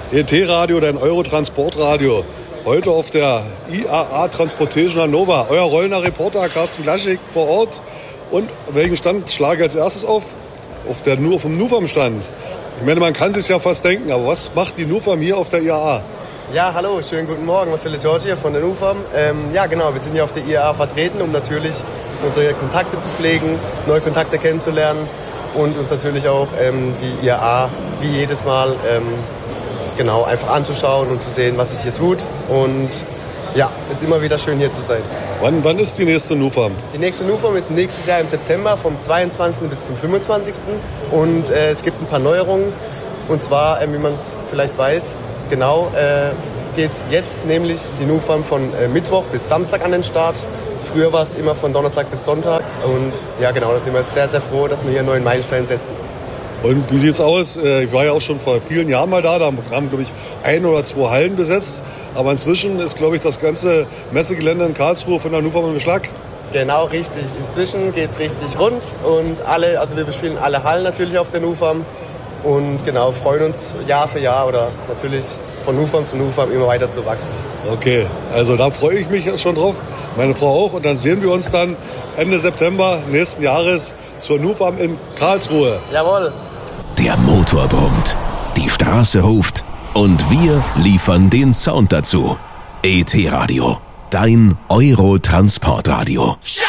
ET-Radio, dein Eurotransportradio. Heute auf der IAA Transportation Hannover. Euer rollender Reporter Carsten Glaschig vor Ort. Und welchen Stand schlage ich als erstes auf? Vom NUFAM-Stand. Ich meine, man kann es sich ja fast denken, aber was macht die NUFAM hier auf der IAA? Ja, hallo, schönen guten Morgen, Marcel George hier von der NUFAM. Ja, genau, wir sind hier auf der IAA vertreten, um natürlich unsere Kontakte zu pflegen, neue Kontakte kennenzulernen und uns natürlich auch die IAA wie jedes Mal genau einfach anzuschauen und zu sehen, was sich hier tut. Und ja, ist immer wieder schön hier zu sein. Wann ist die nächste NUFAM? Die nächste NUFAM ist nächstes Jahr im September vom 22. bis zum 25. Und es gibt ein paar Neuerungen. Und zwar, wie man es vielleicht weiß, genau, geht jetzt nämlich die NUFAM von Mittwoch bis Samstag an den Start. Früher war es immer von Donnerstag bis Sonntag. Und ja, genau, da sind wir jetzt sehr, sehr froh, dass wir hier einen neuen Meilenstein setzen. Und wie sieht's aus? Ich war ja auch schon vor vielen Jahren mal da. Da haben, glaube ich, 1 oder 2 Hallen besetzt. Aber inzwischen ist, glaube ich, das ganze Messegelände in Karlsruhe von der NUFAM im Beschlag. Genau, richtig. Inzwischen geht's richtig rund. Und wir bespielen alle Hallen natürlich auf der NUFAM. Und genau, freuen uns Jahr für Jahr oder natürlich von NUFAM zu NUFAM immer weiter zu wachsen. Okay, also da freue ich mich schon drauf. Meine Frau auch. Und dann sehen wir uns dann Ende September nächsten Jahres zur NUFAM in Karlsruhe. Jawohl. Der Motor brummt, die Straße ruft und wir liefern den Sound dazu. ET-Radio, dein Eurotransportradio.